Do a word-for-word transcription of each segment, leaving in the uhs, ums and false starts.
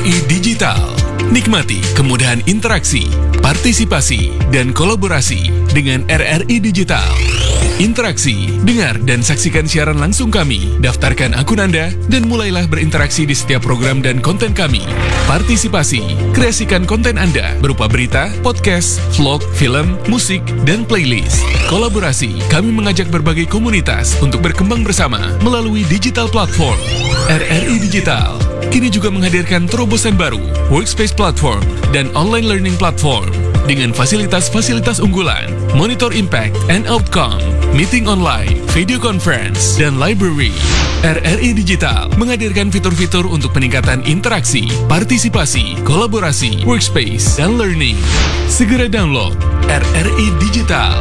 I Digital. Nikmati kemudahan interaksi, partisipasi, dan kolaborasi dengan R R I Digital. Interaksi, dengar dan saksikan siaran langsung kami, daftarkan akun Anda, dan mulailah berinteraksi di setiap program dan konten kami. Partisipasi, kreasikan konten Anda berupa berita, podcast, vlog, film, musik, dan playlist. Kolaborasi, kami mengajak berbagai komunitas untuk berkembang bersama melalui digital platform. R R I Digital kini juga menghadirkan terobosan baru, Workspace Platform dan Online Learning Platform dengan fasilitas-fasilitas unggulan, Monitor Impact and Outcome, Meeting Online, Video Conference, dan Library. R R I Digital menghadirkan fitur-fitur untuk peningkatan interaksi, partisipasi, kolaborasi, workspace, dan learning. Segera download R R I Digital.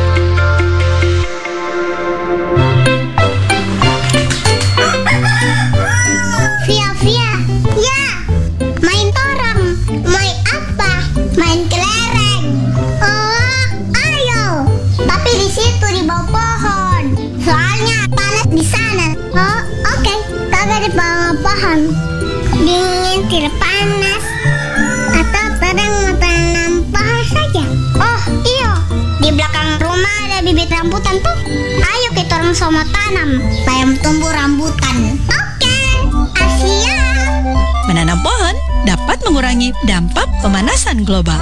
Via, via, ya, main torang, main apa? Main kelereng. Oh, ayo. Tapi di situ di bawah pohon. Soalnya panas di sana. Oh, oke. Okay. Kagak di bawah pohon. Dingin tidak panas. Atau terang mau tanam pohon saja. Oh, iyo. Di belakang rumah ada bibit rambutan tuh. Ayo kita orang sama tanam. Supaya tumbuh rambutan. Oke. Asia. Menanam pohon dapat mengurangi dampak pemanasan global.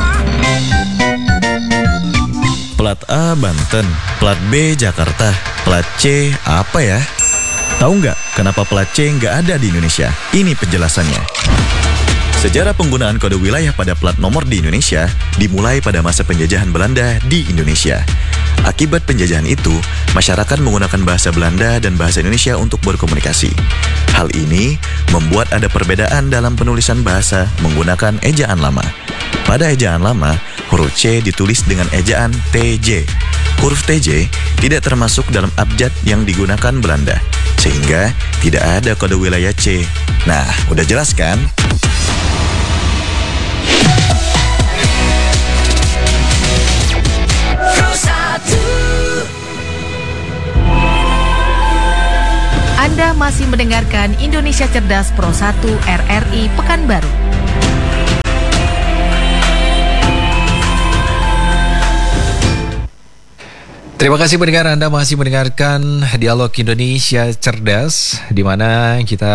Plat A Banten, plat B Jakarta, plat C apa ya? Tahu nggak kenapa plat C nggak ada di Indonesia? Ini penjelasannya. Sejarah penggunaan kode wilayah pada plat nomor di Indonesia dimulai pada masa penjajahan Belanda di Indonesia. Akibat penjajahan itu, masyarakat menggunakan bahasa Belanda dan bahasa Indonesia untuk berkomunikasi. Hal ini membuat ada perbedaan dalam penulisan bahasa menggunakan ejaan lama. Pada ejaan lama, huruf C ditulis dengan ejaan T J. Huruf T J tidak termasuk dalam abjad yang digunakan Belanda, sehingga tidak ada kode wilayah C. Nah, udah jelas kan? Anda masih mendengarkan Indonesia Cerdas Pro satu R R I Pekanbaru. Terima kasih pendengar, Anda masih mendengarkan Dialog Indonesia Cerdas, di mana kita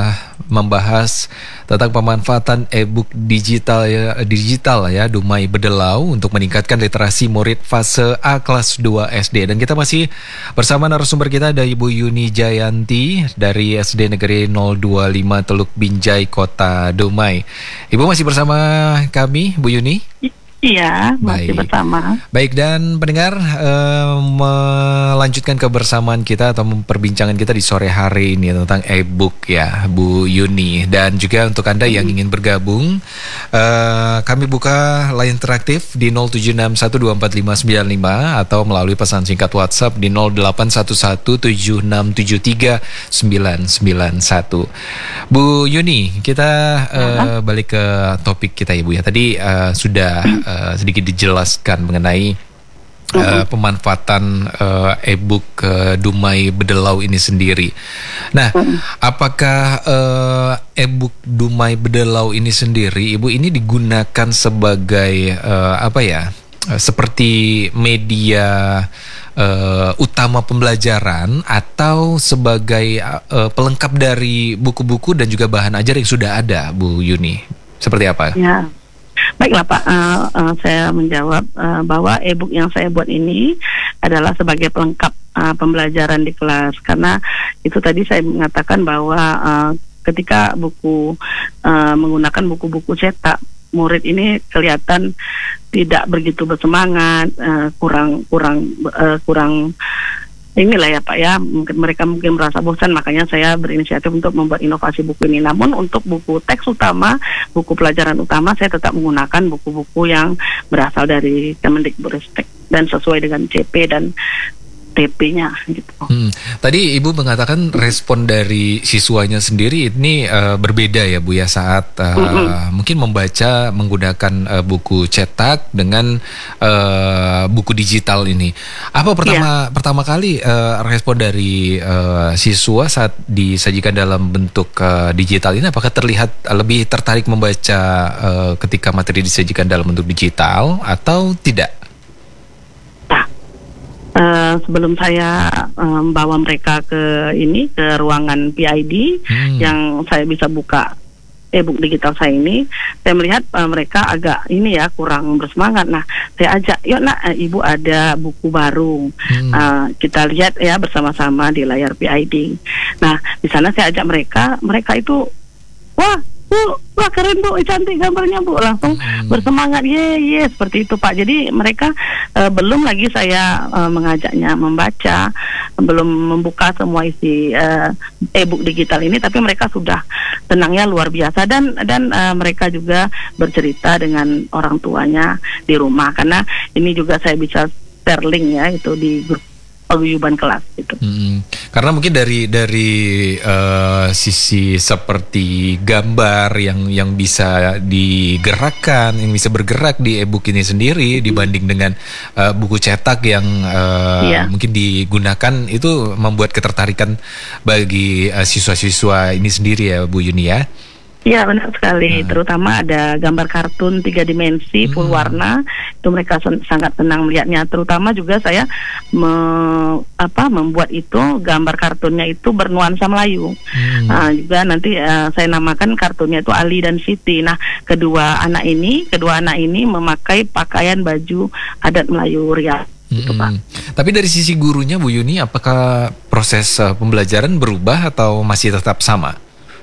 membahas tentang pemanfaatan e-book digital ya, digital ya, Dumai Bedelau untuk meningkatkan literasi murid fase A kelas dua S D. Dan kita masih bersama narasumber kita, ada Ibu Yuni Jayanti dari S D Negeri nol dua lima Teluk Binjai, Kota Dumai. Ibu masih bersama kami, Bu Yuni? Iya, masih Baik. bersama. Baik, dan pendengar, uh, melanjutkan kebersamaan kita atau perbincangan kita di sore hari ini tentang e-book ya, Bu Yuni. Dan juga untuk Anda yang ingin bergabung, uh, kami buka line interaktif di nol tujuh enam satu dua empat lima sembilan lima atau melalui pesan singkat WhatsApp di nol delapan satu satu tujuh enam tujuh tiga sembilan sembilan satu. Bu Yuni, kita uh, balik ke topik kita ya Bu ya. Tadi uh, sudah Uh, sedikit dijelaskan mengenai uh, pemanfaatan uh, e-book uh, Dumai Bedelau ini sendiri. Nah, apakah uh, e-book Dumai Bedelau ini sendiri, Ibu, ini digunakan sebagai uh, apa ya? Uh, seperti media uh, utama pembelajaran atau sebagai uh, pelengkap dari buku-buku dan juga bahan ajar yang sudah ada, Bu Yuni? Seperti apa? Ya. Baiklah Pak, uh, uh, saya menjawab uh, bahwa e-book yang saya buat ini adalah sebagai pelengkap uh, pembelajaran di kelas. Karena itu tadi saya mengatakan bahwa uh, ketika buku uh, menggunakan buku-buku cetak, murid ini kelihatan tidak begitu bersemangat, uh, kurang kurang uh, kurang inilah ya Pak ya, mungkin mereka mungkin merasa bosan, makanya saya berinisiatif untuk membuat inovasi buku ini. Namun untuk buku teks utama, buku pelajaran utama, saya tetap menggunakan buku-buku yang berasal dari Kemendikbudristek dan sesuai dengan C P dan T P-nya gitu. Hmm. Tadi Ibu mengatakan respon dari siswanya sendiri ini uh, berbeda ya Bu ya saat uh, mm-hmm. mungkin membaca menggunakan uh, buku cetak dengan uh, buku digital ini. Apa pertama yeah. pertama kali uh, respon dari uh, siswa saat disajikan dalam bentuk uh, digital ini? Apakah terlihat lebih tertarik membaca uh, ketika materi disajikan dalam bentuk digital atau tidak? Uh, sebelum saya membawa um, mereka ke ini ke ruangan P I D hmm. yang saya bisa buka e-book digital saya ini, saya melihat uh, mereka agak ini ya kurang bersemangat. Nah, saya ajak, yuk nak, uh, ibu ada buku baru, hmm. uh, kita lihat ya bersama-sama di layar P I D. Nah, di sana saya ajak mereka, mereka itu wah. Bu, wah keren Bu, cantik gambarnya Bu, langsung hmm. bersemangat, ye ye seperti itu Pak. Jadi mereka uh, belum lagi saya uh, mengajaknya membaca, belum membuka semua isi uh, e-book digital ini, tapi mereka sudah tenangnya luar biasa dan dan uh, mereka juga bercerita dengan orang tuanya di rumah, karena ini juga saya bisa share link ya itu di grup paguyuban kelas itu. Hmm, karena mungkin dari dari uh, sisi seperti gambar yang yang bisa digerakkan, yang bisa bergerak di e-book ini sendiri hmm. dibanding dengan uh, buku cetak yang uh, yeah. mungkin digunakan, itu membuat ketertarikan bagi uh, siswa-siswa ini sendiri ya Bu Yuni ya. Iya benar sekali, hmm. terutama ada gambar kartun tiga dimensi full hmm. warna, itu mereka sen- sangat senang melihatnya. Terutama juga saya me- apa membuat itu gambar kartunnya itu bernuansa Melayu. Hmm. Nah, juga nanti uh, saya namakan kartunnya itu Ali dan Siti. Nah, kedua anak ini, kedua anak ini memakai pakaian baju adat Melayu Riau. Gitu, Pak. Tapi dari sisi gurunya Bu Yuni, apakah proses uh, pembelajaran berubah atau masih tetap sama?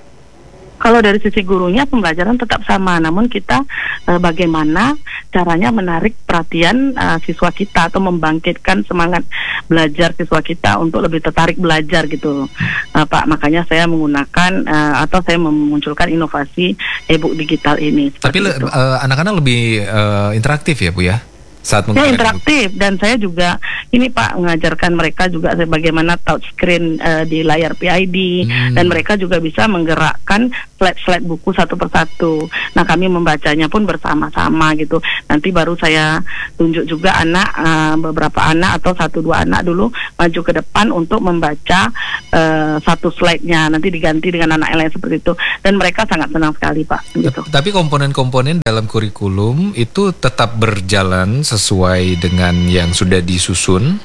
Kalau dari sisi gurunya pembelajaran tetap sama, namun kita e, bagaimana caranya menarik perhatian e, siswa kita atau membangkitkan semangat belajar siswa kita untuk lebih tertarik belajar gitu, e, Pak. Makanya saya menggunakan e, atau saya memunculkan inovasi e-book digital ini. Tapi le, e, anak-anak lebih e, interaktif ya Bu ya? Saat ya interaktif dan saya juga ini Pak mengajarkan mereka juga bagaimana touchscreen uh, di layar P I D hmm. dan mereka juga bisa menggerakkan slide-slide buku satu persatu. Nah kami membacanya pun bersama-sama gitu. Nanti baru saya tunjuk juga anak uh, beberapa anak atau satu dua anak dulu maju ke depan untuk membaca uh, satu slide-nya. Nanti diganti dengan anak lain seperti itu dan mereka sangat senang sekali Pak. Gitu. Tapi komponen-komponen dalam kurikulum itu tetap berjalan sesuai dengan yang sudah disusun?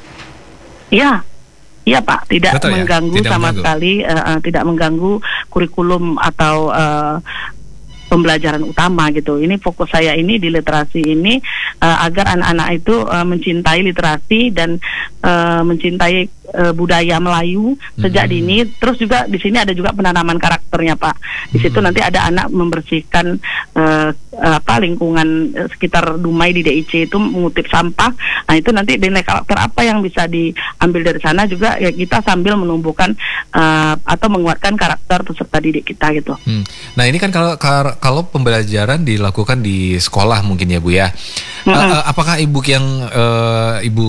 Iya, iya Pak, tidak Betul, mengganggu ya? Tidak sama mengganggu. sekali, uh, tidak mengganggu kurikulum atau uh, pembelajaran utama gitu. Ini fokus saya ini di literasi ini uh, agar anak-anak itu uh, mencintai literasi dan uh, mencintai uh, budaya Melayu sejak hmm. dini. Terus juga di sini ada juga penanaman karakternya Pak. Di situ hmm. nanti ada anak membersihkan uh, apa lingkungan sekitar Dumai di D I C itu, mengutip sampah. Nah itu nanti nilai karakter apa yang bisa diambil dari sana juga ya, kita sambil menumbuhkan uh, atau menguatkan karakter peserta didik kita gitu. Hmm. Nah ini kan kalau kalau pembelajaran dilakukan di sekolah mungkin ya Bu ya. Mm-hmm. Uh, apakah e-book yang uh, Ibu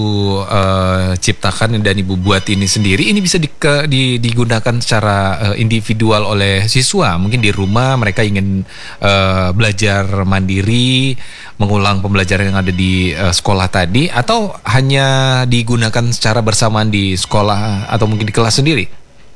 uh, ciptakan dan Ibu buat ini sendiri ini bisa di, ke, di, digunakan secara uh, individual oleh siswa? Mungkin di rumah mereka ingin uh, belajar mandiri, mengulang pembelajaran yang ada di uh, sekolah tadi, atau hanya digunakan secara bersamaan di sekolah atau mungkin di kelas sendiri?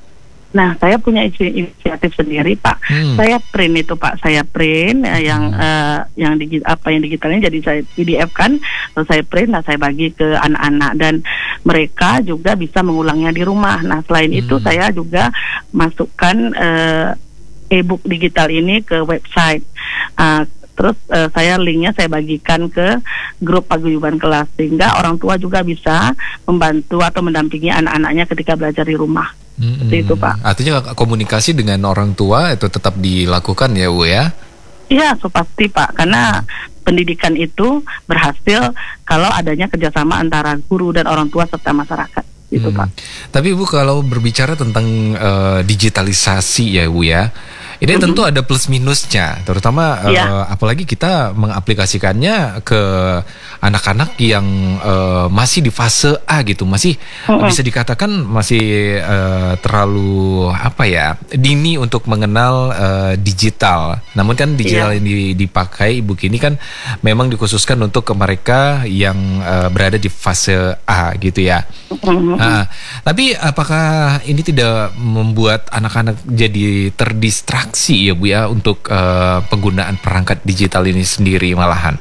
Nah, saya punya inisiatif sendiri, Pak. Hmm. Saya print itu, Pak. Saya print uh, yang uh, yang digi- apa yang digitalnya jadi saya P D F kan, lalu saya print, nah saya bagi ke anak-anak dan mereka juga bisa mengulangnya di rumah. Nah, selain hmm. itu saya juga masukkan uh, e-book digital ini ke website. Uh, Terus uh, saya linknya saya bagikan ke grup paguyuban kelas sehingga orang tua juga bisa membantu atau mendampingi anak-anaknya ketika belajar di rumah. Hmm, Seperti itu Pak. Artinya komunikasi dengan orang tua itu tetap dilakukan ya Bu ya? Iya, so pasti Pak, karena pendidikan itu berhasil kalau adanya kerjasama antara guru dan orang tua serta masyarakat. Itu hmm. Pak. Tapi Bu kalau berbicara tentang uh, digitalisasi ya Bu ya, Ini tentu ada plus minusnya, terutama Ya. uh, apalagi kita mengaplikasikannya ke anak-anak yang uh, masih di fase A gitu, masih Mm-mm. bisa dikatakan masih uh, terlalu apa ya, dini untuk mengenal uh, digital. Namun kan digital Ya. yang di- dipakai Ibu Kini kan memang dikhususkan untuk ke mereka yang uh, berada di fase A gitu ya. Mhm. Ah, tapi apakah ini tidak membuat anak-anak jadi terdistraksi ya Bu ya untuk eh, penggunaan perangkat digital ini sendiri malahan?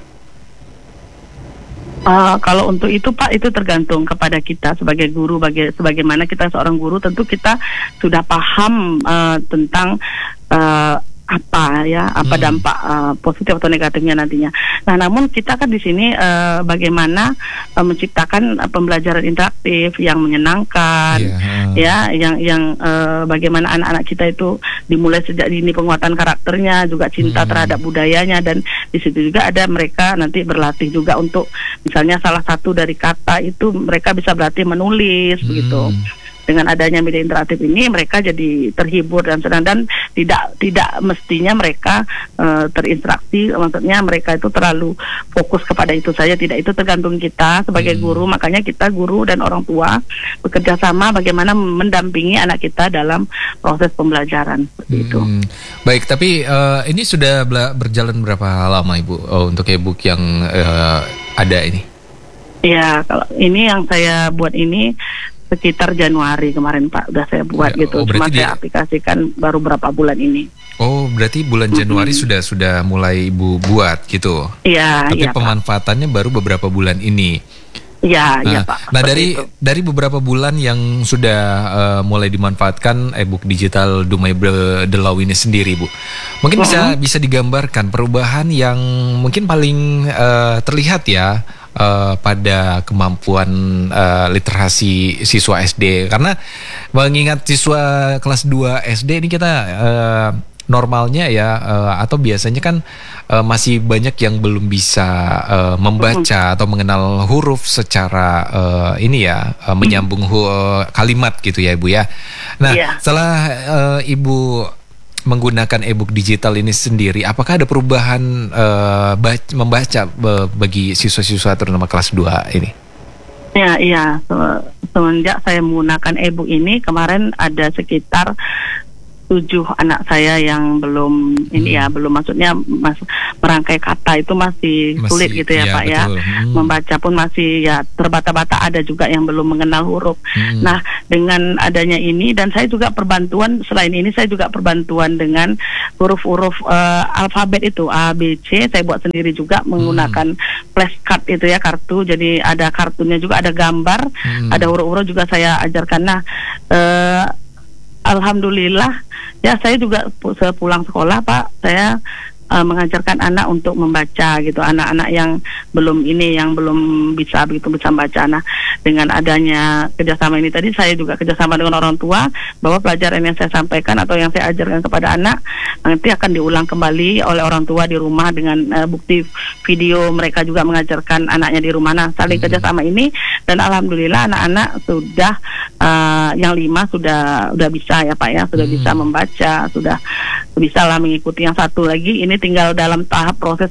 Uh, kalau untuk itu Pak, itu tergantung kepada kita sebagai guru, baga- sebagaimana kita seorang guru tentu kita sudah paham uh, tentang uh, apa ya, apa Hmm. dampak uh, positif atau negatifnya nantinya. Nah, namun kita kan di sini uh, bagaimana uh, menciptakan uh, pembelajaran interaktif yang menyenangkan, Iya, ya, yang yang uh, bagaimana anak-anak kita itu dimulai sejak dini penguatan karakternya, juga cinta Hmm. terhadap budayanya, dan di situ juga ada mereka nanti berlatih juga untuk misalnya salah satu dari kata itu mereka bisa berlatih menulis Hmm. begitu. Dengan adanya media interaktif ini mereka jadi terhibur dan senang, dan tidak tidak mestinya mereka uh, terinstruksi, maksudnya mereka itu terlalu fokus kepada itu saja, tidak, itu tergantung kita sebagai Hmm. guru. Makanya kita guru dan orang tua bekerja sama bagaimana mendampingi anak kita dalam proses pembelajaran seperti itu. Hmm. Baik, tapi eh, ini sudah bela- berjalan berapa lama Ibu oh, untuk e-book yang eh, ada ini? Ya, kalau ini yang saya buat ini sekitar Januari kemarin Pak, udah saya buat Ya, gitu. oh, Cuma berarti saya dia- aplikasikan baru berapa bulan ini. Oh, berarti bulan Januari sudah sudah mulai Ibu buat gitu. Iya, Tapi iya Pak. pemanfaatannya baru beberapa bulan ini. Iya, iya Nah, Pak. nah seperti dari itu. dari beberapa bulan yang sudah eh, mulai dimanfaatkan e-book digital Dumai Bre- The Law ini sendiri, Bu. Mungkin bisa bisa digambarkan perubahan yang mungkin paling eh, terlihat ya eh, pada kemampuan eh, literasi siswa S D, karena mengingat siswa kelas dua S D ini kita eh, normalnya ya eh, atau biasanya kan eh, masih banyak yang belum bisa eh, membaca atau mengenal huruf secara eh, ini ya eh, menyambung hu- eh, kalimat gitu ya Ibu ya. Nah, Iya. setelah eh, Ibu menggunakan e-book digital ini sendiri, apakah ada perubahan eh, bac- membaca eh, bagi siswa-siswa terutama kelas dua ini? Ya, iya. Se- Semenjak saya menggunakan e-book ini, kemarin ada sekitar tujuh anak saya yang belum ini ya, belum, maksudnya mas, merangkai kata itu masih, Masih, sulit gitu ya iya, Pak ya. betul. Hmm. Membaca pun masih ya terbata-bata, ada juga yang belum mengenal huruf. Hmm. Nah, dengan adanya ini, dan saya juga perbantuan, selain ini saya juga perbantuan dengan huruf-huruf eh, alfabet itu A, B, C, saya buat sendiri juga menggunakan flashcard itu ya, kartu. Jadi ada kartunya juga, ada gambar, Hmm. ada huruf-huruf juga saya ajarkan. Nah, eh, alhamdulillah ya, saya juga pu- sepulang sekolah Pak, saya uh, mengajarkan anak untuk membaca gitu, anak-anak yang belum ini, yang belum bisa begitu bisa membaca. Nah, dengan adanya kerjasama ini tadi, saya juga kerjasama dengan orang tua bahwa pelajaran yang saya sampaikan atau yang saya ajarkan kepada anak nanti akan diulang kembali oleh orang tua di rumah dengan uh, bukti video mereka juga mengajarkan anaknya di rumah. Nah, saling kerjasama ini, dan alhamdulillah anak-anak sudah uh, yang lima sudah sudah bisa ya Pak ya, sudah Hmm. bisa membaca, sudah bisa lah mengikuti. Yang satu lagi ini tinggal dalam tahap proses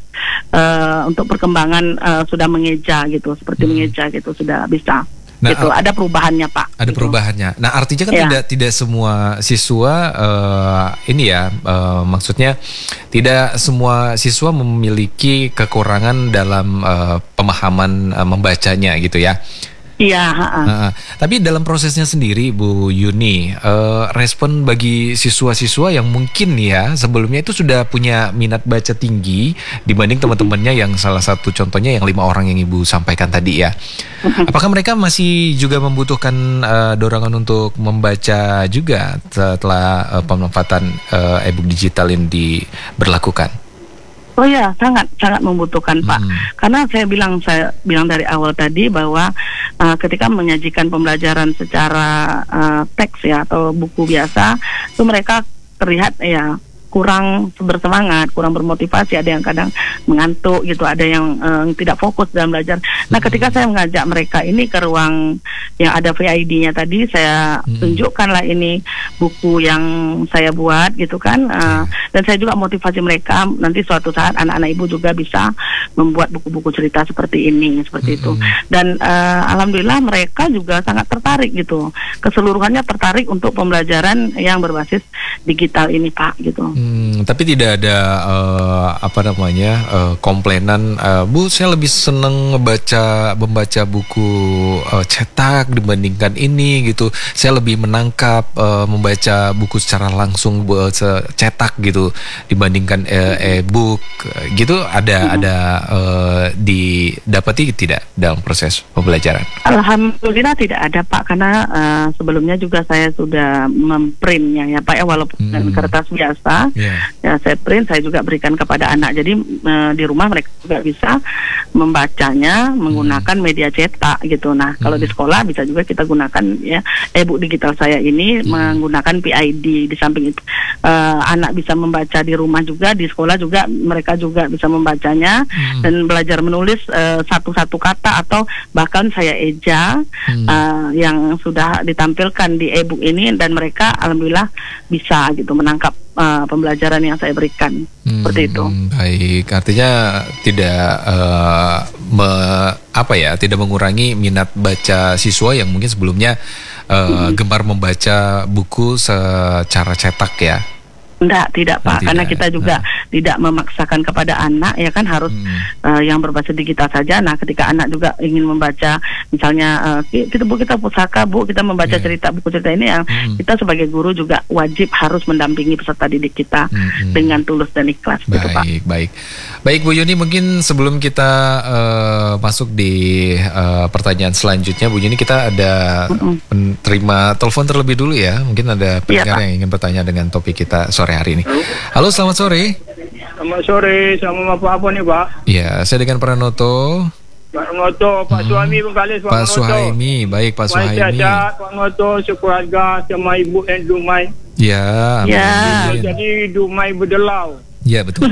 uh, untuk perkembangan, uh, sudah mengeja gitu, seperti Hmm. mengeja gitu, sudah bisa. Nah, Gitu, ada perubahannya Pak. Ada gitu. perubahannya. Nah, artinya kan Ya. tidak tidak semua siswa eh, ini ya, eh, maksudnya tidak semua siswa memiliki kekurangan dalam eh, pemahaman eh, membacanya gitu ya. Iya, ha-ha. Nah, tapi dalam prosesnya sendiri, Bu Yuni, eh, respon bagi siswa-siswa yang mungkin ya sebelumnya itu sudah punya minat baca tinggi dibanding teman-temannya yang salah satu contohnya yang lima orang yang Ibu sampaikan tadi ya. Apakah mereka masih juga membutuhkan eh, dorongan untuk membaca juga setelah eh, pemanfaatan eh, e-book digital ini diberlakukan? Oh ya, sangat sangat membutuhkan Pak. Hmm. Karena saya bilang saya bilang dari awal tadi bahwa uh, ketika menyajikan pembelajaran secara uh, teks ya atau buku biasa, itu mereka terlihat ya kurang bersemangat, kurang bermotivasi, ada yang kadang mengantuk gitu, ada yang uh, tidak fokus dalam belajar. Nah, ketika saya mengajak mereka ini ke ruang yang ada V I D-nya tadi, saya hmm. tunjukkanlah ini buku yang saya buat gitu kan, uh, dan saya juga motivasi mereka nanti suatu saat anak-anak ibu juga bisa membuat buku-buku cerita seperti ini, seperti hmm. itu. Dan uh, alhamdulillah mereka juga sangat tertarik gitu, keseluruhannya tertarik untuk pembelajaran yang berbasis digital ini, Pak, gitu. Hmm, tapi tidak ada uh, apa namanya uh, komplainan, uh, Bu, saya lebih seneng membaca membaca buku uh, cetak dibandingkan ini gitu. Saya lebih menangkap uh, membaca buku secara langsung uh, cetak gitu dibandingkan uh, e-book gitu. Ada hmm. ada uh, didapati tidak dalam proses pembelajaran? Alhamdulillah tidak ada, Pak, karena uh, sebelumnya juga saya sudah memprintnya ya, Pak, ya, walaupun hmm. dengan kertas biasa, yeah. ya saya print, saya juga berikan kepada anak. Jadi uh, di rumah mereka juga bisa membacanya menggunakan hmm. media cetak gitu. Nah, hmm. kalau di sekolah bisa juga kita gunakan ya e-book digital saya ini hmm. menggunakan P I D. Di samping itu uh, anak bisa membaca di rumah juga, di sekolah juga mereka juga bisa membacanya hmm. dan belajar menulis uh, satu-satu kata atau bahkan saya eja hmm. uh, yang sudah ditampilkan di e-book ini, dan mereka alhamdulillah bisa gitu menangkap uh, pembelajaran yang saya berikan. Hmm, seperti itu. Baik, artinya tidak uh, me, apa ya, tidak mengurangi minat baca siswa yang mungkin sebelumnya uh, hmm. gemar membaca buku secara cetak ya. Enggak, tidak, Pak, tidak. Karena kita juga nah. tidak memaksakan kepada anak ya kan, harus hmm. uh, yang berbasis digital saja. Nah, ketika anak juga ingin membaca, misalnya uh, kita Bu kita pusaka Bu, kita membaca yeah. cerita buku cerita ini yang hmm. kita sebagai guru juga wajib harus mendampingi peserta didik kita hmm. dengan tulus dan ikhlas. Baik, gitu, Pak. baik. Baik, Bu Yuni, mungkin sebelum kita uh, masuk di uh, pertanyaan selanjutnya, Bu Yuni, kita ada hmm. menerima telepon terlebih dulu ya. Mungkin ada pendengar yeah, yang ingin bertanya dengan topik kita sore hari ini. Halo, selamat sore. Selamat sore, sama Bapak apa nih, Pak? Iya, saya dengan Pranoto. Pak Noto, Pak hmm. Suhaimi Bengkalis, Pak, Pak Suhaimi, baik Pak Suhaimi. Sehat, Pak Noto, sekeluarga sama Ibu dan Dumai. Ya, ya. Jadi Dumai berdelau. Ya, betul.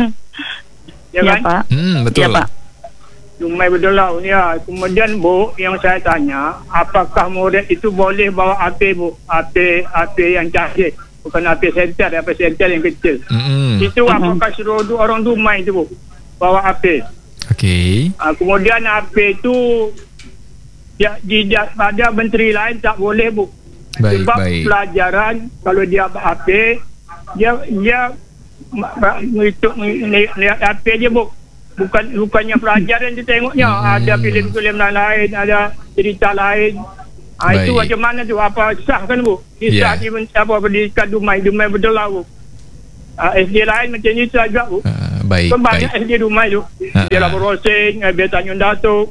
Ya kan? Ya, Pak. Hmm, betul. Ya, Pak. Dumai berdelau, ya. Kemudian Bu, yang saya tanya, apakah murid itu boleh bawa A P, Bu? A P, A P yang canggih. Bukan A P sentel, A P sentel yang kecil. Mm-hmm. Itu apakah suruh orang Dumai itu, Bu, bawa A P? Oke. Okay. Uh, kemudian A P itu ya, di pada menteri lain tak boleh, Bu. Baik, sebab baik. Pelajaran kalau dia A P, dia dia menghitung lihat A P je, Bu. Bukan bukannya pelajaran dia tengoknya. Hmm. Ada filem-filem lain, ada cerita lain. Ah, itu macam mana tu? Apa sah kan, Bu? Sah yeah. di apa pendidikan Dumai, Dumai berdelau, Bu. Ah, S D lain macam ni saja, Bu. Uh, baik, kan banyak baik. S D Dumai tu. Uh, dia lapor rosing, biar Tanjung Datuk.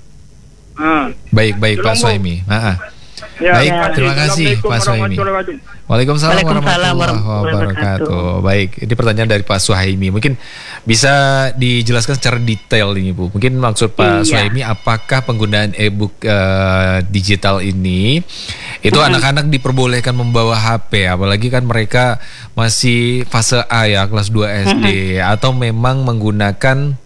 Ah. Baik, baik Pak Suhaimi. Heeh. Ya, baik, ya. terima kasih Pak Suhaimi. Waalaikumsalam warahmatullahi wabarakatuh. Baik, ini pertanyaan dari Pak Suhaimi. Mungkin bisa dijelaskan secara detail ini, Bu. Mungkin maksud Pak iya. Suhaimi, apakah penggunaan e-book uh, digital ini itu hmm. anak-anak diperbolehkan membawa H P, apalagi kan mereka masih fase A ya, kelas dua S D, hmm. atau memang menggunakan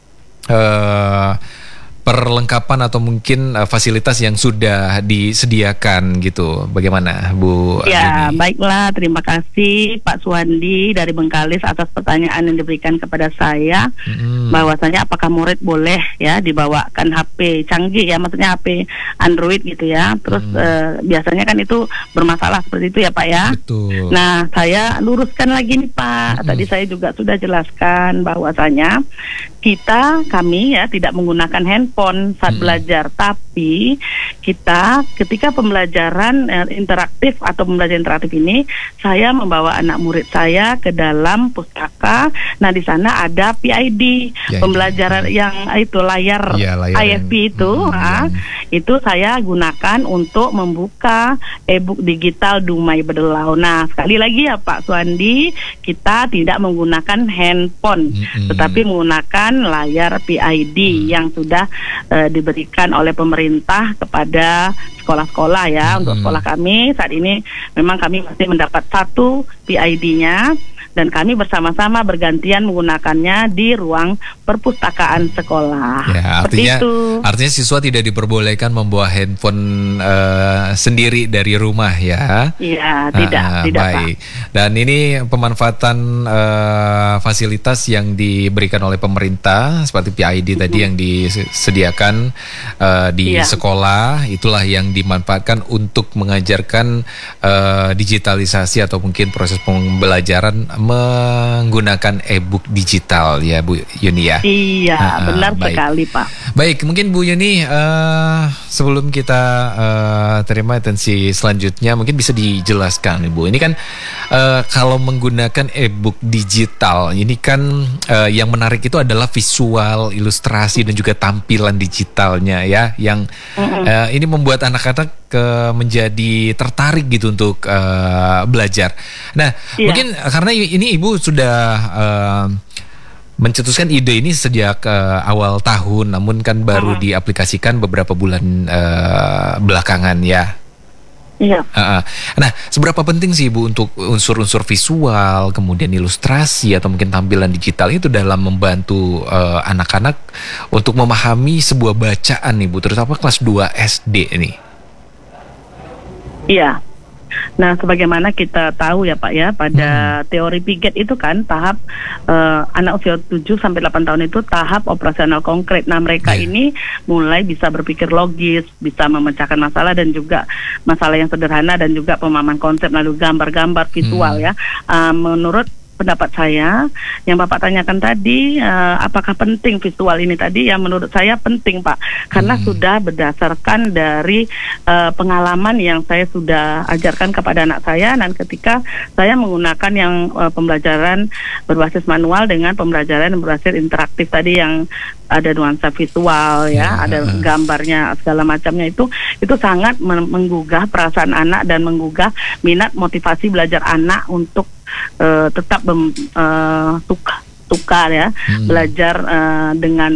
uh, perlengkapan atau mungkin uh, fasilitas yang sudah disediakan gitu. Bagaimana, Bu? Ya, Yuni? Baiklah, terima kasih Pak Suwandi dari Bengkalis atas pertanyaan yang diberikan kepada saya. Hmm. Bahwasanya apakah murid boleh ya dibawakan H P canggih ya, maksudnya H P Android gitu ya. Terus hmm. uh, biasanya kan itu bermasalah seperti itu ya, Pak ya. Betul. Nah, saya luruskan lagi nih, Pak. Hmm. Tadi saya juga sudah jelaskan bahwasanya kita kami ya tidak menggunakan handphone saat hmm. belajar, tapi kita ketika pembelajaran eh, interaktif atau pembelajaran interaktif ini, saya membawa anak murid saya ke dalam pustaka. Nah, di sana ada P I D ya, pembelajaran ya. yang itu layar, ya, layar I F P yang, itu, hmm, ah, yang... itu saya gunakan untuk membuka e-book digital Dumai Berdelau. Nah, sekali lagi ya Pak Suwandi, kita tidak menggunakan handphone, hmm. tetapi menggunakan layar P I D hmm. yang sudah uh, diberikan oleh pemerintah kepada sekolah-sekolah ya. Hmm. Untuk sekolah kami saat ini memang kami masih mendapat satu P I D-nya. dan kami bersama-sama bergantian menggunakannya di ruang perpustakaan sekolah. Ya, artinya itu. artinya siswa tidak diperbolehkan membawa handphone uh, sendiri dari rumah ya. Iya, tidak, Ah, tidak baik. Pak. Dan ini pemanfaatan uh, fasilitas yang diberikan oleh pemerintah seperti P I D tadi yang disediakan uh, di Iya. sekolah, itulah yang dimanfaatkan untuk mengajarkan uh, digitalisasi atau mungkin proses pembelajaran menggunakan e-book digital ya Bu Yuni ya. Iya, Ah, ah, benar baik. sekali Pak. Baik, mungkin Bu Yuni uh, sebelum kita uh, terima atensi selanjutnya mungkin bisa dijelaskan nih Bu. Ini kan uh, kalau menggunakan e-book digital ini kan uh, yang menarik itu adalah visual, ilustrasi dan juga tampilan digitalnya ya, yang uh, ini membuat anak-anak ke menjadi tertarik gitu untuk uh, belajar. Nah, Iya. mungkin karena ini Ibu sudah uh, mencetuskan ide ini sejak uh, awal tahun, namun kan baru Hmm. diaplikasikan beberapa bulan uh, belakangan ya. Iya. Uh, uh. Nah, seberapa penting sih Ibu untuk unsur-unsur visual, kemudian ilustrasi atau mungkin tampilan digital itu dalam membantu uh, anak-anak untuk memahami sebuah bacaan nih Bu, terutama kelas dua S D ini? Iya. Nah, sebagaimana kita tahu ya Pak ya, pada teori Piaget itu kan tahap eh, anak usia tujuh sampai delapan tahun itu tahap operasional konkret. Nah, mereka Iya. ini mulai bisa berpikir logis, bisa memecahkan masalah dan juga masalah yang sederhana dan juga pemahaman konsep lalu gambar-gambar visual Hmm. ya. Eh, menurut pendapat saya yang Bapak tanyakan tadi, eh, apakah penting visual ini tadi? Ya menurut saya penting Pak, karena Hmm. sudah berdasarkan dari eh, pengalaman yang saya sudah ajarkan kepada anak saya, dan ketika saya menggunakan yang eh, pembelajaran berbasis manual dengan pembelajaran berbasis interaktif tadi yang ada nuansa visual ya, Ya, ada uh-uh. gambarnya segala macamnya, itu itu sangat men- menggugah perasaan anak dan menggugah minat motivasi belajar anak untuk eh, tetap mem, eh, tuka, tukar ya, Hmm. belajar eh, dengan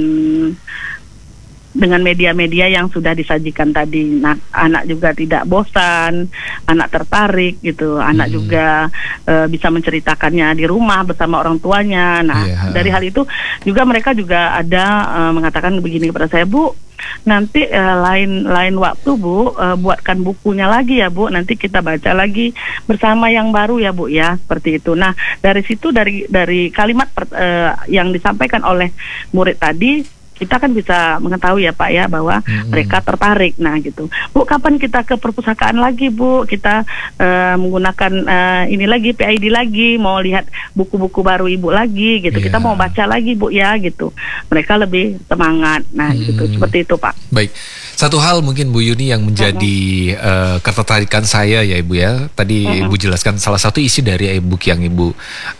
dengan media-media yang sudah disajikan tadi. Nah, anak juga tidak bosan, anak tertarik gitu, anak Hmm. juga eh, bisa menceritakannya di rumah bersama orang tuanya. Nah, Iya. dari hal itu juga mereka juga ada eh, mengatakan begini kepada saya, Bu, nanti eh, lain lain waktu Bu, eh, buatkan bukunya lagi ya Bu, nanti kita baca lagi bersama yang baru ya Bu ya, seperti itu. Nah, dari situ dari dari kalimat per- eh, yang disampaikan oleh murid tadi, kita kan bisa mengetahui ya Pak ya bahwa Mm-mm. mereka tertarik. Nah gitu, Bu, kapan kita ke perpustakaan lagi Bu, kita eh, menggunakan eh, ini lagi P I D lagi, mau lihat buku-buku baru Ibu lagi gitu, Iya. kita mau baca lagi Bu ya gitu. Mereka lebih semangat. Nah gitu, Hmm. seperti itu Pak. Baik, satu hal mungkin Bu Yuni yang menjadi eh, ketertarikan saya ya Ibu ya. Tadi Ibu jelaskan salah satu isi dari e-book yang Ibu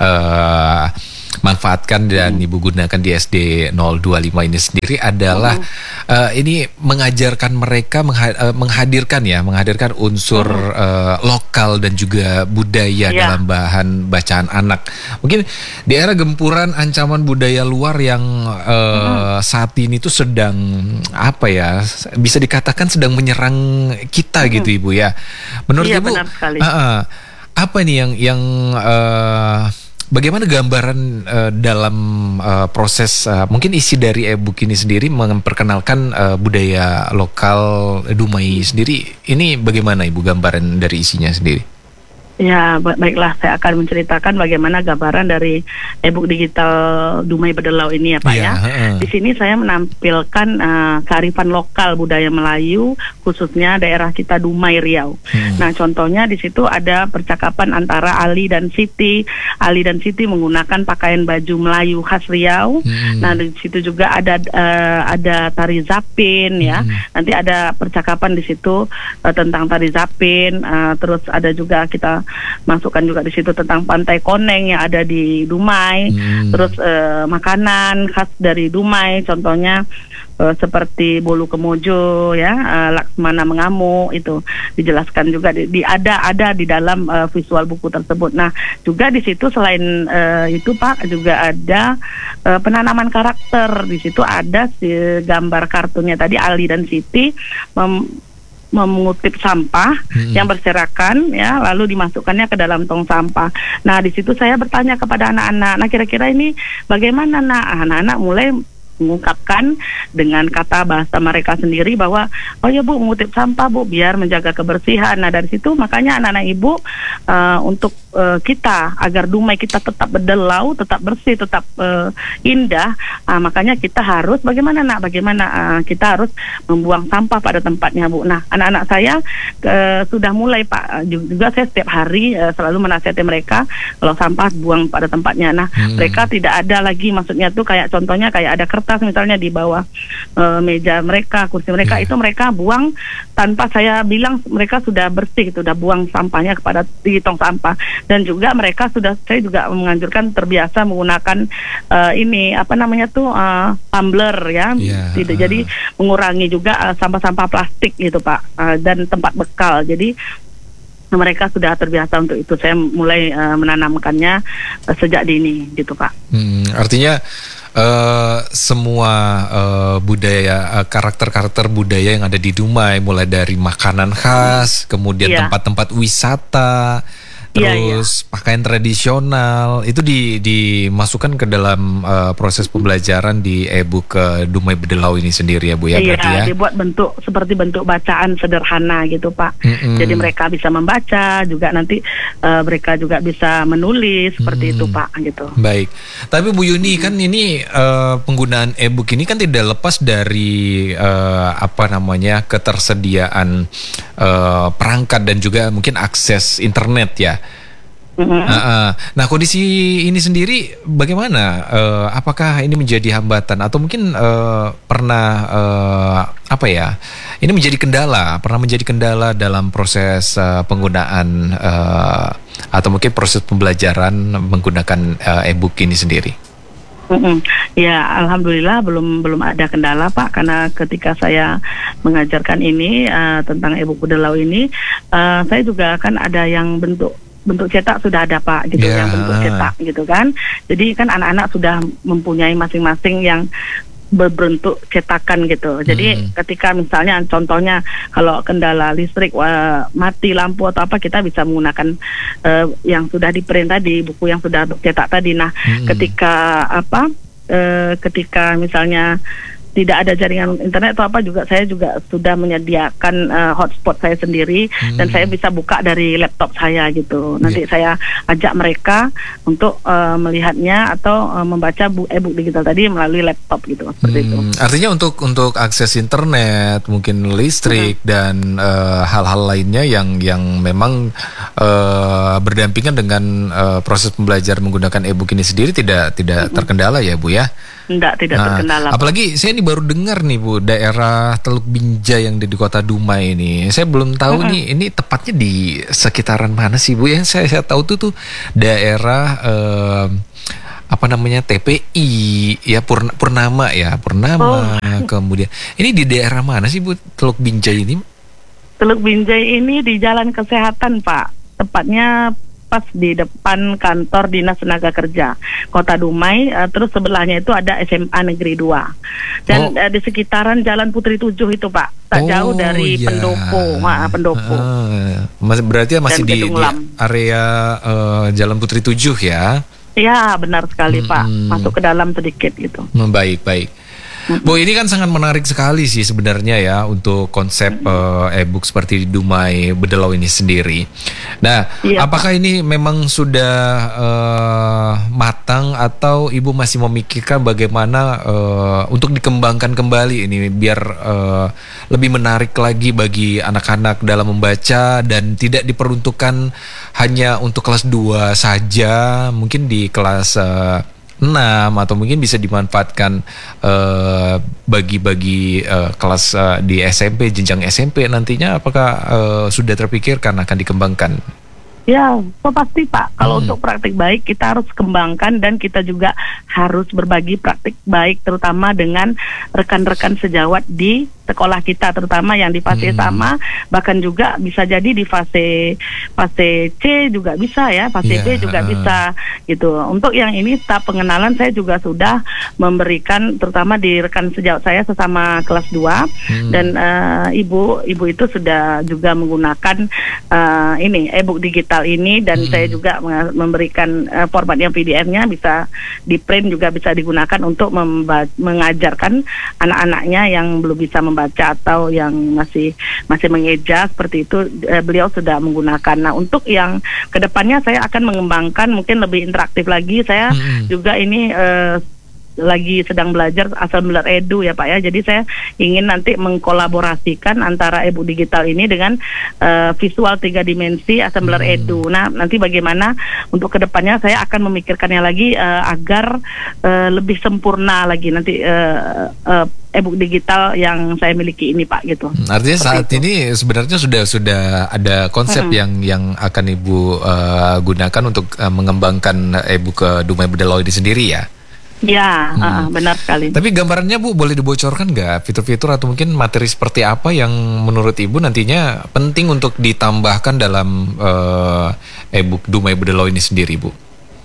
eh, manfaatkan dan Ibu gunakan di S D nol dua lima ini sendiri adalah eh, ini mengajarkan mereka mengha- eh, menghadirkan ya, menghadirkan unsur eh, lokal dan juga budaya Iya. dalam bahan bacaan anak. Mungkin di era gempuran ancaman budaya luar yang eh, saat ini tuh sedang apa ya, bisa dikatakan sedang menyerang kita gitu Ibu ya. Menurut Iya, Ibu benar sekali. ah, ah, apa nih yang yang eh, bagaimana gambaran eh, dalam eh, proses eh, mungkin isi dari e-book ini sendiri memperkenalkan eh, budaya lokal Dumai sendiri, ini bagaimana Ibu gambaran dari isinya sendiri? Ya, ba- baiklah, saya akan menceritakan bagaimana gambaran dari e-book digital Dumai Bedelau ini ya Pak Iya, ya. heeh. Di sini saya menampilkan eh, kearifan lokal budaya Melayu, khususnya daerah kita Dumai Riau. Hmm. Nah, contohnya di situ ada percakapan antara Ali dan Siti. Ali dan Siti menggunakan pakaian baju Melayu khas Riau. Hmm. Nah, di situ juga ada eh, ada tari zapin ya. Hmm. Nanti ada percakapan di situ eh, tentang tari zapin. eh, terus ada juga kita masukkan juga di situ tentang Pantai Koneng yang ada di Dumai. Hmm. Terus eh, makanan khas dari Dumai, contohnya eh, seperti bolu kemojo ya, eh, laksmana mengamuk, itu dijelaskan juga di, di ada ada di dalam eh, visual buku tersebut. Nah, juga di situ selain eh, itu Pak juga ada eh, penanaman karakter. Di situ ada si gambar kartunnya tadi Ali dan Siti mem- mengutip sampah hmm. yang berserakan ya, lalu dimasukkannya ke dalam tong sampah. Nah di situ saya bertanya kepada anak-anak, nah kira-kira ini bagaimana nak? Anak-anak mulai mengungkapkan dengan kata bahasa mereka sendiri bahwa oh ya Bu, mengutip sampah Bu biar menjaga kebersihan. Nah dari situ makanya anak-anak ibu uh, untuk uh, kita agar Dumai kita tetap berdelau, tetap bersih, tetap uh, indah, uh, makanya kita harus bagaimana nak bagaimana uh, kita harus membuang sampah pada tempatnya Bu. Nah anak-anak saya uh, sudah mulai Pak, juga saya setiap hari uh, selalu menasihati mereka kalau sampah buang pada tempatnya. Nah hmm. mereka tidak ada lagi, maksudnya tuh kayak contohnya kayak ada kertas misalnya di bawah uh, meja mereka, kursi mereka, yeah. itu mereka buang tanpa saya bilang, mereka sudah bersih, sudah buang sampahnya kepada di tong sampah. Dan juga mereka sudah, saya juga menganjurkan terbiasa menggunakan uh, ini apa namanya tuh uh, tumbler ya, yeah. Tidak, jadi mengurangi juga uh, sampah-sampah plastik gitu Pak, uh, dan tempat bekal. Jadi mereka sudah terbiasa untuk itu. Saya mulai uh, menanamkannya uh, sejak dini gitu Pak. Hmm, artinya Uh, semua uh, budaya, uh, karakter-karakter budaya yang ada di Dumai, mulai dari makanan khas, kemudian yeah. tempat-tempat wisata, terus yeah, yeah. pakaian tradisional, itu di, dimasukkan ke dalam uh, proses pembelajaran di e-book uh, Dumai Bedelau ini sendiri ya Bu ya, iya, berarti ya? Dibuat bentuk seperti bentuk bacaan sederhana gitu Pak. Mm-mm. Jadi mereka bisa membaca, juga nanti uh, mereka juga bisa menulis seperti mm. itu Pak gitu. Baik, tapi Bu Yuni, mm. kan ini uh, penggunaan e-book ini kan tidak lepas dari uh, apa namanya ketersediaan uh, perangkat dan juga mungkin akses internet ya. Mm-hmm. Uh, uh. Nah kondisi ini sendiri bagaimana? Uh, apakah ini menjadi hambatan atau mungkin uh, pernah uh, apa ya? Ini menjadi kendala, pernah menjadi kendala dalam proses uh, penggunaan uh, atau mungkin proses pembelajaran menggunakan uh, e-book ini sendiri? Mm-hmm. Ya, alhamdulillah belum belum ada kendala Pak, karena ketika saya mengajarkan ini uh, tentang e-book Bedelau ini, uh, saya juga kan ada yang bentuk bentuk cetak sudah ada Pak gitu, yeah. yang bentuk cetak gitu kan. Jadi kan anak-anak sudah mempunyai masing-masing yang berbentuk cetakan gitu. Jadi hmm. ketika misalnya contohnya kalau kendala listrik, wah, mati lampu atau apa, kita bisa menggunakan uh, yang sudah diprint tadi, buku yang sudah cetak tadi. Nah, hmm. ketika apa uh, ketika misalnya tidak ada jaringan internet atau apa, juga saya juga sudah menyediakan uh, hotspot saya sendiri, hmm. dan saya bisa buka dari laptop saya gitu. Nanti yeah. saya ajak mereka untuk uh, melihatnya atau uh, membaca bu e-book digital tadi melalui laptop gitu, seperti hmm. itu. Artinya untuk untuk akses internet, mungkin listrik hmm. dan uh, hal-hal lainnya yang yang memang uh, berdampingan dengan uh, proses pembelajaran menggunakan e-book ini sendiri tidak tidak hmm. terkendala ya Bu ya? Enggak, tidak nah, terkendala. Apalagi saya ini baru dengar nih Bu, daerah Teluk Binjai yang di, di kota Dumai ini. Saya belum tahu uh-huh. nih, ini tepatnya di sekitaran mana sih Bu? Yang saya saya tahu tuh tuh daerah eh, apa namanya T P I ya, Purna, Purnama ya, Purnama. Oh. Kemudian ini di daerah mana sih Bu Teluk Binjai ini? Teluk Binjai ini di Jalan Kesehatan Pak, tepatnya pas di depan kantor Dinas Tenaga Kerja Kota Dumai, uh, terus sebelahnya itu ada S M A Negeri dua. Dan oh. uh, di sekitaran Jalan Putri tujuh itu Pak, tak oh, jauh dari yeah. Pendopo, ma, Pendopo. Uh, berarti masih di, di area uh, Jalan Putri tujuh ya? Ya, benar sekali hmm, Pak, masuk ke dalam sedikit gitu. Baik, baik. Bu, ini kan sangat menarik sekali sih sebenarnya ya untuk konsep uh, e-book seperti di Dumai Bedelau ini sendiri. Nah, iya, apakah Pak. ini memang sudah uh, matang atau Ibu masih memikirkan bagaimana uh, untuk dikembangkan kembali ini biar uh, lebih menarik lagi bagi anak-anak dalam membaca dan tidak diperuntukkan hanya untuk kelas dua saja, mungkin di kelas uh, enam atau mungkin bisa dimanfaatkan uh, bagi-bagi uh, kelas uh, di S M P, jenjang S M P nantinya, apakah uh, sudah terpikirkan akan dikembangkan? Ya, pasti Pak. Kalau hmm. untuk praktik baik kita harus kembangkan, dan kita juga harus berbagi praktik baik terutama dengan rekan-rekan sejawat di sekolah kita, terutama yang di fase Hmm. sama, bahkan juga bisa jadi di fase fase C juga bisa ya, fase Iya, B juga heeh. bisa gitu. Untuk yang ini tahap pengenalan saya juga sudah memberikan, terutama di rekan sejawat saya sesama kelas dua, Hmm. dan eh, ibu ibu itu sudah juga menggunakan eh, ini e-book digital ini, dan Hmm. saya juga me- memberikan eh, format yang P D F-nya bisa di print, juga bisa digunakan untuk memba- mengajarkan anak-anaknya yang belum bisa membaca atau yang masih masih mengeja seperti itu. eh, beliau sudah menggunakan. Nah, untuk yang kedepannya saya akan mengembangkan mungkin lebih interaktif lagi. Saya Mm-mm. juga ini eh, lagi sedang belajar Assembler Edu ya Pak ya. Jadi saya ingin nanti mengkolaborasikan antara e-book digital ini dengan eh, visual tiga dimensi Assembler Hmm. Edu. Nah, nanti bagaimana untuk kedepannya saya akan memikirkannya lagi eh, agar eh, lebih sempurna lagi nanti eh, eh, e-book digital yang saya miliki ini Pak gitu. Artinya Seperti saat itu. ini sebenarnya sudah sudah ada konsep Mm-mm. yang yang akan Ibu eh, gunakan untuk eh, mengembangkan e-book uh, Dumai Bedelo ini sendiri ya. Ya, Hmm. uh, benar sekali. Tapi gambarannya Bu boleh dibocorkan nggak fitur-fitur atau mungkin materi seperti apa yang menurut Ibu nantinya penting untuk ditambahkan dalam eh, e-book Dumai Bedelo ini sendiri Bu?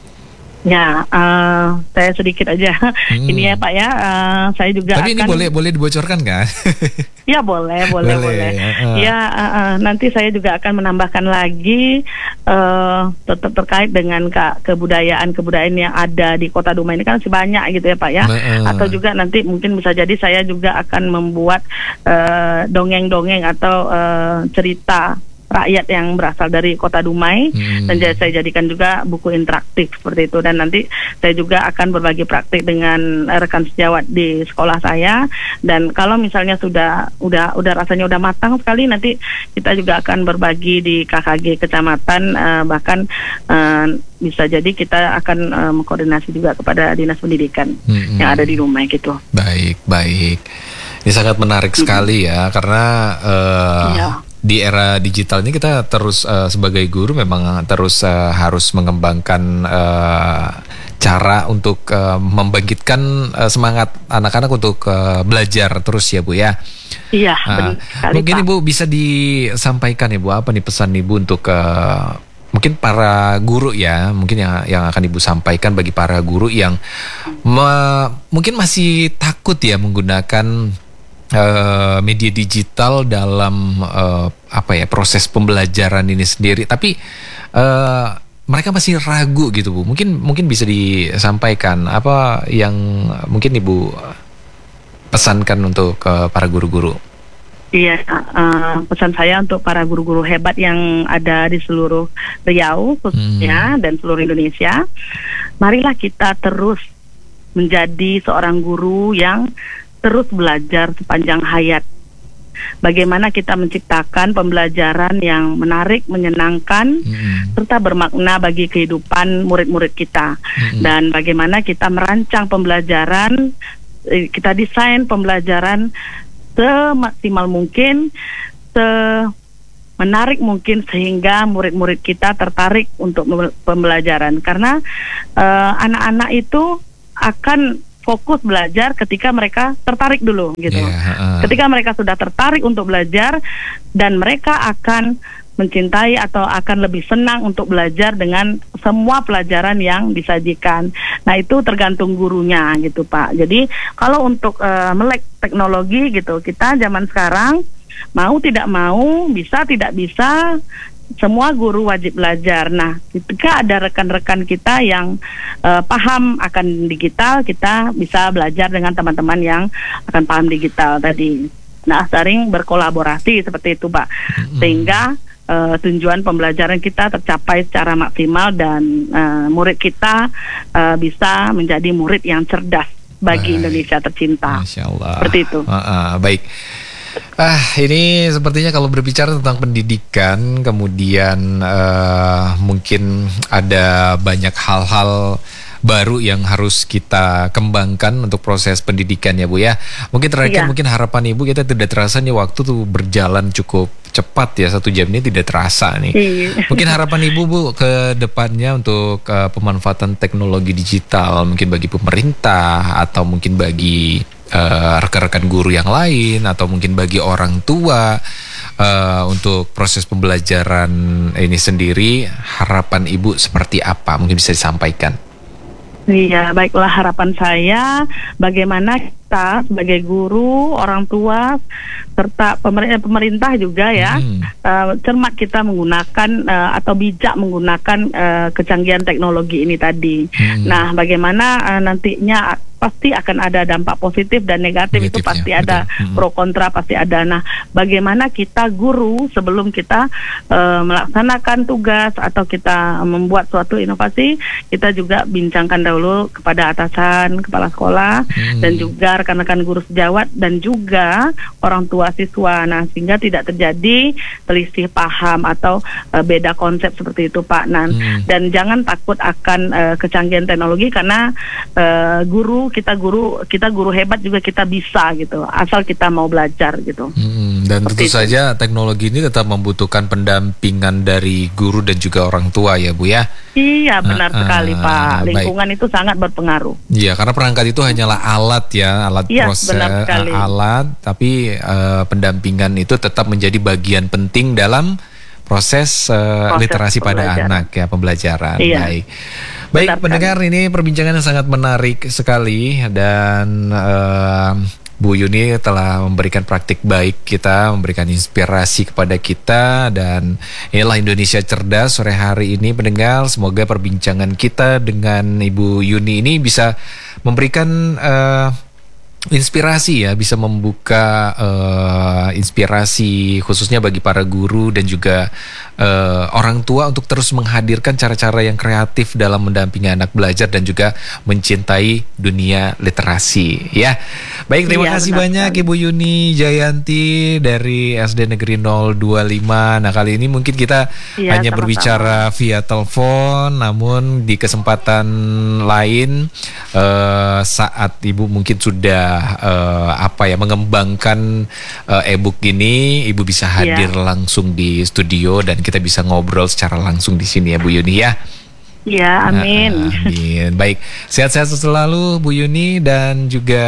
Ya, eh, saya sedikit aja. Ini ya Pak ya, eh, saya juga Tapi ini akan. boleh boleh dibocorkan kan? Ya boleh, boleh, Boleh, boleh. heeh. Ya, uh, uh, nanti saya juga akan menambahkan lagi uh, tetap terkait dengan ke- kebudayaan-kebudayaan yang ada di Kota Dumai ini kan masih banyak gitu ya Pak ya. Heeh. Atau juga nanti mungkin bisa jadi saya juga akan membuat uh, dongeng-dongeng atau uh, cerita rakyat yang berasal dari Kota Dumai, Hmm. dan jadi saya jadikan juga buku interaktif seperti itu. Dan nanti saya juga akan berbagi praktik dengan eh, rekan sejawat di sekolah saya. Dan kalau misalnya sudah udah udah rasanya udah matang sekali, nanti kita juga akan berbagi di K K G kecamatan, eh, bahkan eh, bisa jadi kita akan eh, mengkoordinasi juga kepada dinas pendidikan Mm-mm. yang ada di Dumai gitu. Baik, baik. Ini sangat menarik sekali ya, karena eh, Iya. di era digital ini kita terus eh, sebagai guru memang terus eh, harus mengembangkan eh, cara untuk eh, membangkitkan eh, semangat anak-anak untuk eh, belajar terus ya Bu ya. Iya, Ah, benar sekali mungkin Pak. Ibu bisa disampaikan Ibu apa nih pesan Ibu untuk eh, mungkin para guru ya, mungkin yang yang akan Ibu sampaikan bagi para guru yang me- mungkin masih takut ya menggunakan eh, media digital dalam eh, apa ya proses pembelajaran ini sendiri, tapi eh, mereka masih ragu gitu Bu. Mungkin mungkin bisa disampaikan apa yang mungkin Ibu pesankan untuk ke para guru-guru. Iya, uh, pesan saya untuk para guru-guru hebat yang ada di seluruh Riau khususnya dan seluruh Indonesia, marilah kita terus menjadi seorang guru yang terus belajar sepanjang hayat. Bagaimana kita menciptakan pembelajaran yang menarik, menyenangkan, Mm-mm. serta bermakna bagi kehidupan murid-murid kita. Mm-mm. Dan bagaimana kita merancang pembelajaran, eh, kita desain pembelajaran semaksimal mungkin, semenarik mungkin, sehingga murid-murid kita tertarik untuk mem- pembelajaran. Karena eh, anak-anak itu akan fokus belajar ketika mereka tertarik dulu gitu. Iya, heeh. Ketika mereka sudah tertarik untuk belajar, dan mereka akan mencintai atau akan lebih senang untuk belajar dengan semua pelajaran yang disajikan. Nah, itu tergantung gurunya gitu Pak. Jadi kalau untuk uh, melek teknologi gitu, kita zaman sekarang mau tidak mau, bisa tidak bisa, semua guru wajib belajar. Nah, ketika ada rekan-rekan kita yang uh, paham akan digital, kita bisa belajar dengan teman-teman yang akan paham digital tadi. Nah, sering berkolaborasi seperti itu Pak, sehingga Uh, tujuan pembelajaran kita tercapai secara maksimal, dan uh, murid kita uh, bisa menjadi murid yang cerdas bagi Baik. Indonesia tercinta. Masya Allah. Seperti itu. Ah, ah, baik. Ah, ini sepertinya kalau berbicara tentang pendidikan, kemudian eh, mungkin ada banyak hal-hal baru yang harus kita kembangkan untuk proses pendidikan ya Bu ya. Mungkin terakhir Iya. mungkin harapan Ibu, kita tidak terasa nih waktu tuh berjalan cukup cepat ya, satu jam ini tidak terasa nih. Iya. Mungkin harapan Ibu Bu ke depannya untuk uh, pemanfaatan teknologi digital, mungkin bagi pemerintah atau mungkin bagi uh, rekan-rekan guru yang lain atau mungkin bagi orang tua uh, untuk proses pembelajaran ini sendiri, harapan Ibu seperti apa? Mungkin bisa disampaikan. Iya, baiklah, harapan saya bagaimana kita sebagai guru, orang tua, serta pemerintah, pemerintah juga ya, hmm. uh, cermat kita menggunakan uh, atau bijak menggunakan uh, kecanggihan teknologi ini tadi. Hmm. Nah, bagaimana uh, nantinya pasti akan ada dampak positif dan negatif, negatif itu pasti ya, ada, hmm. pro kontra pasti ada. Nah, bagaimana kita guru sebelum kita uh, melaksanakan tugas atau kita membuat suatu inovasi, kita juga bincangkan dahulu kepada atasan, kepala sekolah, hmm. dan juga rekan-rekan guru sejawat dan juga orang tua siswa. Nah, sehingga tidak terjadi selisih paham atau uh, beda konsep seperti itu, Pak. Nah, hmm. dan jangan takut akan uh, kecanggihan teknologi karena uh, guru kita guru kita guru hebat juga kita bisa gitu, asal kita mau belajar gitu. Hmm, dan seperti tentu itu saja teknologi ini tetap membutuhkan pendampingan dari guru dan juga orang tua ya, Bu ya. Iya, benar uh, sekali, uh, Pak. Lingkungan baik. itu sangat berpengaruh. Iya, karena perangkat itu hanyalah alat ya, alat iya, proses, uh, alat, tapi uh, pendampingan itu tetap menjadi bagian penting dalam proses, uh, proses literasi pada anak ya, pembelajaran. Iya. Baik. Baik, benar, pendengar, kan? Ini perbincangan yang sangat menarik sekali dan uh, Bu Yuni telah memberikan praktik baik kita, memberikan inspirasi kepada kita, dan inilah Indonesia Cerdas sore hari ini, pendengar. Semoga perbincangan kita dengan Ibu Yuni ini bisa memberikan uh, inspirasi ya, bisa membuka uh, inspirasi khususnya bagi para guru dan juga uh, orang tua untuk terus menghadirkan cara-cara yang kreatif dalam mendampingi anak belajar dan juga mencintai dunia literasi ya. Baik, terima iya, kasih banyak sekali. Ibu Yuni Jayanti dari S D Negeri nol dua lima. Nah, kali ini mungkin kita iya, hanya sama-sama berbicara via telepon, namun di kesempatan lain uh, saat Ibu mungkin sudah Uh, apa ya mengembangkan uh, e-book ini, Ibu bisa hadir yeah. langsung di studio dan kita bisa ngobrol secara langsung di sini ya, Bu Yuni ya. Ya, amin. Uh, amin. Baik, sehat-sehat selalu Bu Yuni dan juga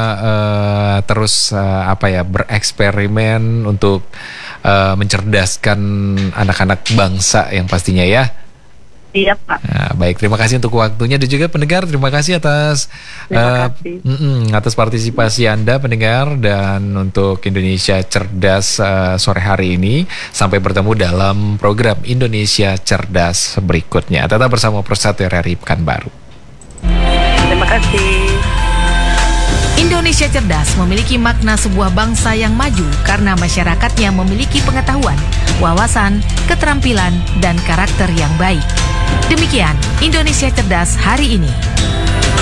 uh, terus uh, apa ya bereksperimen untuk uh, mencerdaskan anak-anak bangsa yang pastinya ya. Iya, Pak. Nah, baik, terima kasih untuk waktunya dan juga pendengar, terima kasih atas terima kasih. Uh, atas partisipasi Anda pendengar, dan untuk Indonesia Cerdas uh, sore hari ini. Sampai bertemu dalam program Indonesia Cerdas berikutnya. Tetap bersama Persatu R R I Pekanbaru. Terima kasih. Indonesia Cerdas memiliki makna sebuah bangsa yang maju karena masyarakatnya memiliki pengetahuan, wawasan, keterampilan, dan karakter yang baik. Demikian Indonesia Cerdas hari ini.